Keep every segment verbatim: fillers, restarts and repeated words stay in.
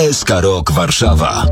S K Rok Warszawa.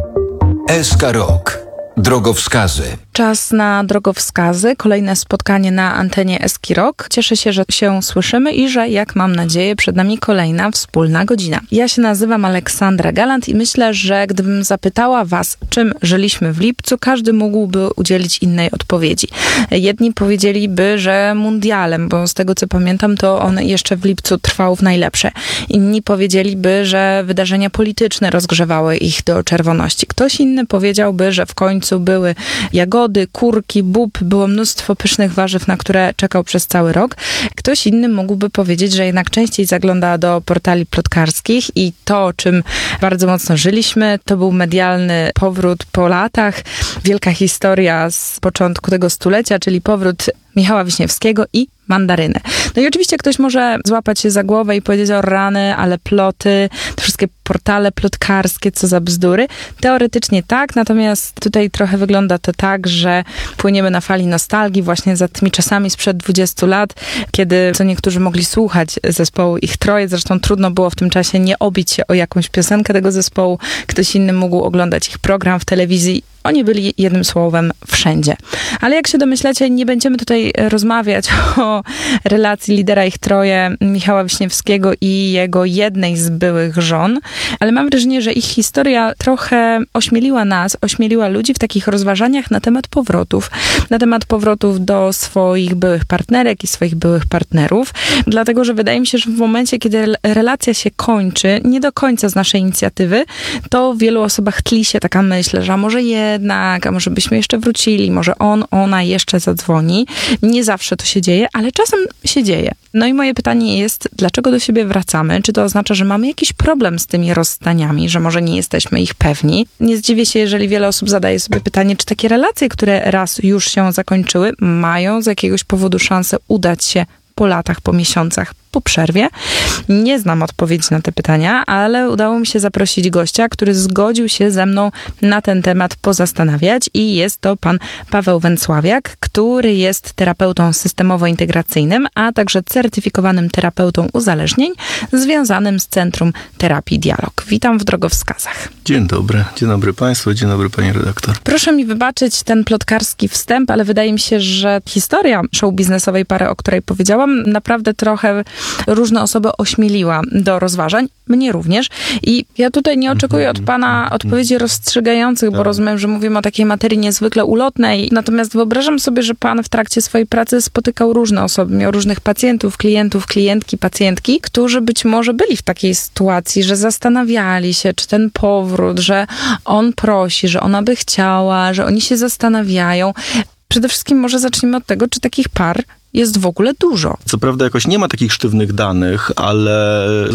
S K Rok. Drogowskazy. Czas na drogowskazy. Kolejne spotkanie na antenie S K Rok. Cieszę się, że się słyszymy i że, jak mam nadzieję, przed nami kolejna wspólna godzina. Ja się nazywam Aleksandra Galant i myślę, że gdybym zapytała was, czym żyliśmy w lipcu, każdy mógłby udzielić innej odpowiedzi. Jedni powiedzieliby, że mundialem, bo z tego co pamiętam, to on jeszcze w lipcu trwał w najlepsze. Inni powiedzieliby, że wydarzenia polityczne rozgrzewały ich do czerwoności. Ktoś inny powiedziałby, że w końcu były jagody, kurki, bób, było mnóstwo pysznych warzyw, na które czekał przez cały rok. Ktoś inny mógłby powiedzieć, że jednak częściej zagląda do portali plotkarskich i to, czym bardzo mocno żyliśmy, to był medialny powrót po latach. Wielka historia z początku tego stulecia, czyli powrót Michała Wiśniewskiego i mandarynę. No i oczywiście ktoś może złapać się za głowę i powiedzieć: o rany, ale ploty, te wszystkie portale plotkarskie, co za bzdury. Teoretycznie tak, natomiast tutaj trochę wygląda to tak, że płyniemy na fali nostalgii właśnie za tymi czasami sprzed dwudziestu lat, kiedy co niektórzy mogli słuchać zespołu Ich Troje. Zresztą trudno było w tym czasie nie obić się o jakąś piosenkę tego zespołu. Ktoś inny mógł oglądać ich program w telewizji. Oni byli jednym słowem wszędzie. Ale jak się domyślacie, nie będziemy tutaj rozmawiać o relacji lidera Ich Troje, Michała Wiśniewskiego i jego jednej z byłych żon, ale mam wrażenie, że ich historia trochę ośmieliła nas, ośmieliła ludzi w takich rozważaniach na temat powrotów. Na temat powrotów do swoich byłych partnerek i swoich byłych partnerów. Dlatego, że wydaje mi się, że w momencie, kiedy relacja się kończy, nie do końca z naszej inicjatywy, to w wielu osobach tli się taka myśl, że może je jednak, a może byśmy jeszcze wrócili, może on, ona jeszcze zadzwoni. Nie zawsze to się dzieje, ale czasem się dzieje. No i moje pytanie jest, dlaczego do siebie wracamy? Czy to oznacza, że mamy jakiś problem z tymi rozstaniami, że może nie jesteśmy ich pewni? Nie zdziwię się, jeżeli wiele osób zadaje sobie pytanie, czy takie relacje, które raz już się zakończyły, mają z jakiegoś powodu szansę udać się po latach, po miesiącach, po przerwie. Nie znam odpowiedzi na te pytania, ale udało mi się zaprosić gościa, który zgodził się ze mną na ten temat pozastanawiać i jest to pan Paweł Węcławiak, który jest terapeutą systemowo-integracyjnym, a także certyfikowanym terapeutą uzależnień związanym z Centrum Terapii Dialog. Witam w drogowskazach. Dzień dobry. Dzień dobry państwu, dzień dobry pani redaktor. Proszę mi wybaczyć ten plotkarski wstęp, ale wydaje mi się, że historia show biznesowej pary, o której powiedziałam, naprawdę trochę różne osoby ośmieliła do rozważań, mnie również. I ja tutaj nie oczekuję od pana odpowiedzi rozstrzygających, bo rozumiem, że mówimy o takiej materii niezwykle ulotnej. Natomiast wyobrażam sobie, że pan w trakcie swojej pracy spotykał różne osoby, miał różnych pacjentów, klientów, klientki, pacjentki, którzy być może byli w takiej sytuacji, że zastanawiali się, czy ten powrót, że on prosi, że ona by chciała, że oni się zastanawiają. Przede wszystkim może zacznijmy od tego, czy takich par jest w ogóle dużo. Co prawda jakoś nie ma takich sztywnych danych, ale